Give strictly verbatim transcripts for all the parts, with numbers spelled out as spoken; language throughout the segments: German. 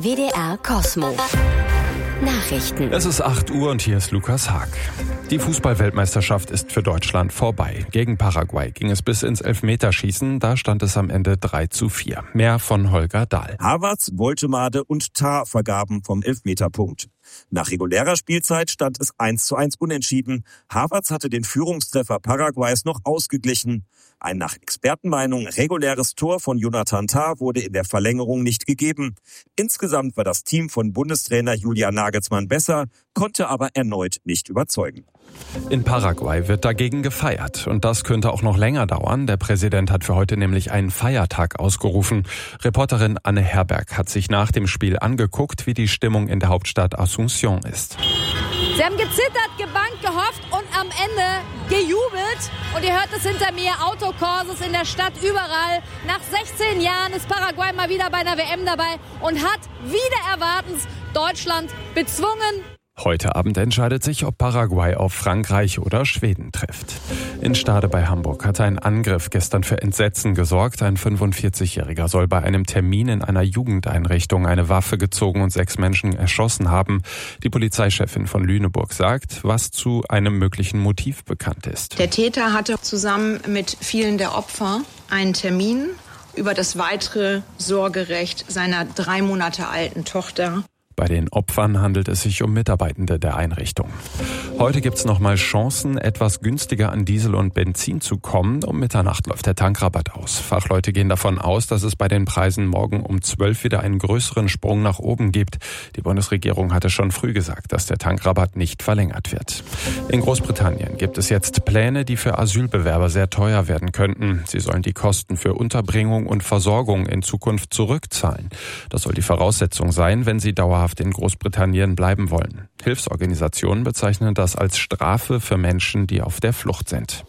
W D R Kosmo. Nachrichten. Es ist acht Uhr und hier ist Lukas Haag. Die Fußball-Weltmeisterschaft ist für Deutschland vorbei. Gegen Paraguay ging es bis ins Elfmeterschießen. Da stand es am Ende drei zu vier. Mehr von Holger Dahl. Havertz, Woltemade und Tah vergaben vom Elfmeterpunkt. Nach regulärer Spielzeit stand es eins zu eins unentschieden. Havertz hatte den Führungstreffer Paraguays noch ausgeglichen. Ein nach Expertenmeinung reguläres Tor von Jonathan Tah wurde in der Verlängerung nicht gegeben. Insgesamt war das Team von Bundestrainer Julian Nagelsmann besser, konnte aber erneut nicht überzeugen. In Paraguay wird dagegen gefeiert. Und das könnte auch noch länger dauern. Der Präsident hat für heute nämlich einen Feiertag ausgerufen. Reporterin Anne Herberg hat sich nach dem Spiel angeguckt, wie die Stimmung in der Hauptstadt Asunción ist. Sie haben gezittert, gebangt, gehofft und am Ende gejubelt. Und ihr hört es hinter mir, Autokurses in der Stadt überall. Nach sechzehn Jahren ist Paraguay mal wieder bei einer W M dabei und hat wider Erwartens Deutschland bezwungen. Heute Abend entscheidet sich, ob Paraguay auf Frankreich oder Schweden trifft. In Stade bei Hamburg hatte ein Angriff gestern für Entsetzen gesorgt. Ein fünfundvierzigjähriger soll bei einem Termin in einer Jugendeinrichtung eine Waffe gezogen und sechs Menschen erschossen haben. Die Polizeichefin von Lüneburg sagt, was zu einem möglichen Motiv bekannt ist. Der Täter hatte zusammen mit vielen der Opfer einen Termin über das weitere Sorgerecht seiner drei Monate alten Tochter. Bei den Opfern handelt es sich um Mitarbeitende der Einrichtung. Heute gibt's nochmal Chancen, etwas günstiger an Diesel und Benzin zu kommen. Um Mitternacht läuft der Tankrabatt aus. Fachleute gehen davon aus, dass es bei den Preisen morgen um zwölf wieder einen größeren Sprung nach oben gibt. Die Bundesregierung hatte schon früh gesagt, dass der Tankrabatt nicht verlängert wird. In Großbritannien gibt es jetzt Pläne, die für Asylbewerber sehr teuer werden könnten. Sie sollen die Kosten für Unterbringung und Versorgung in Zukunft zurückzahlen. Das soll die Voraussetzung sein, wenn sie dauerhaft in Großbritannien bleiben wollen. Hilfsorganisationen bezeichnen das als Strafe für Menschen, die auf der Flucht sind.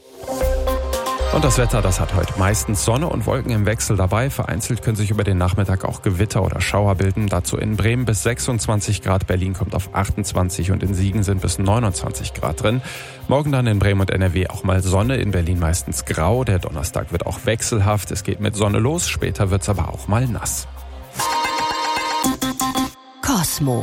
Und das Wetter, das hat heute meistens Sonne und Wolken im Wechsel dabei. Vereinzelt können sich über den Nachmittag auch Gewitter oder Schauer bilden. Dazu in Bremen bis sechsundzwanzig Grad, Berlin kommt auf achtundzwanzig und in Siegen sind bis neunundzwanzig Grad drin. Morgen dann in Bremen und N R W auch mal Sonne, in Berlin meistens grau. Der Donnerstag wird auch wechselhaft. Es geht mit Sonne los, später wird's aber auch mal nass. Kosmo.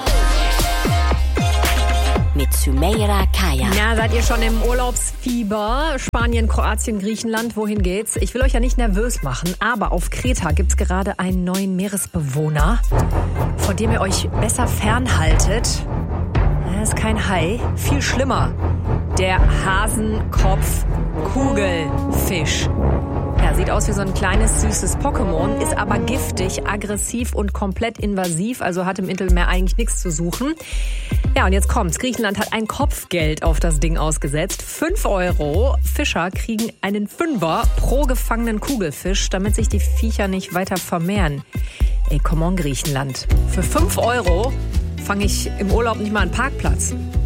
Mit Sümeyra Kaya. Na, seid ihr schon im Urlaubsfieber? Spanien, Kroatien, Griechenland, wohin geht's? Ich will euch ja nicht nervös machen, aber auf Kreta gibt's gerade einen neuen Meeresbewohner, von dem ihr euch besser fernhaltet. Er ist kein Hai, viel schlimmer. Der Hasenkopf-Kugelfisch. Ja, sieht aus wie so ein kleines, süßes Pokémon, ist aber giftig, aggressiv und komplett invasiv, also hat im Mittelmeer eigentlich nichts zu suchen. Ja, und jetzt kommt's. Griechenland hat ein Kopfgeld auf das Ding ausgesetzt. Fünf Euro. Fischer kriegen einen Fünfer pro gefangenen Kugelfisch, damit sich die Viecher nicht weiter vermehren. Ey, come on, Griechenland. Für fünf Euro fange ich im Urlaub nicht mal einen Parkplatz.